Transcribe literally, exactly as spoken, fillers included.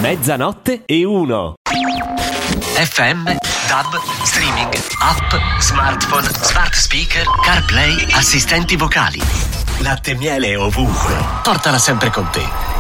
Mezzanotte e uno. F M, DAB, streaming, app, smartphone, smart speaker, CarPlay, assistenti vocali. Latte e miele ovunque. Portala sempre con te.